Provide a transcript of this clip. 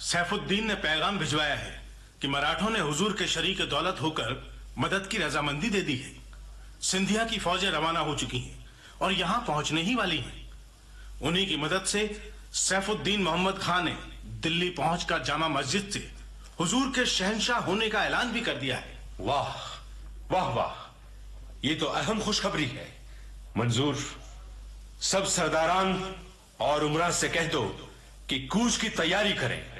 सैफुद्दीन ने पैगाम भिजवाया है कि मराठों ने हुजूर के शरीक दौलत होकर मदद की रजामंदी दे दी है। सिंधिया की फौजें रवाना हो चुकी हैं और यहां पहुंचने ही वाली हैं। उन्हीं की मदद से सैफुद्दीन मोहम्मद खान ने दिल्ली पहुंचकर जामा मस्जिद से हुजूर के शहंशाह होने का ऐलान भी कर दिया है। वाह वाह वाह, ये तो अहम खुशखबरी है। मंजूर, सब सरदारान और उमरा से कह दो कि कूच की तैयारी करें।